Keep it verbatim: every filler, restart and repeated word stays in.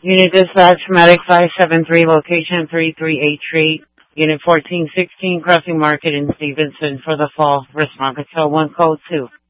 Unit dispatch, Medic five seven three, location three three eight Street, Unit fourteen sixteen, Crossing Market in Stevenson for the fall. Response, Hotel one code two.